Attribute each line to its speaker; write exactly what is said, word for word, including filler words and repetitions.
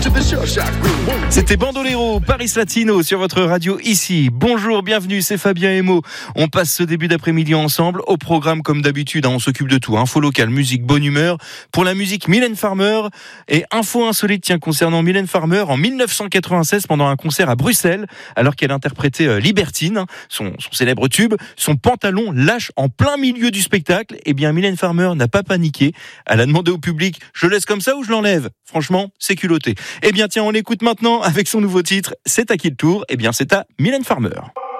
Speaker 1: C'était Bandolero, Paris Latino sur votre radio ici. Bonjour, bienvenue, c'est Fabien Emo. On passe ce début d'après-midi ensemble. Au programme, comme d'habitude, hein, on s'occupe de tout. Info locale, musique, bonne humeur. Pour la musique, Mylène Farmer. Et info insolite, tiens, concernant Mylène Farmer, en dix-neuf cent quatre-vingt-seize, pendant un concert à Bruxelles, alors qu'elle interprétait euh, Libertine, son, son célèbre tube, son pantalon lâche en plein milieu du spectacle. Eh bien, Mylène Farmer n'a pas paniqué. Elle a demandé au public, je laisse comme ça ou je l'enlève? Franchement, c'est culotté. Eh bien, tiens, on l'écoute maintenant avec son nouveau titre. C'est à qui le tour? Eh bien, c'est à Mylène Farmer.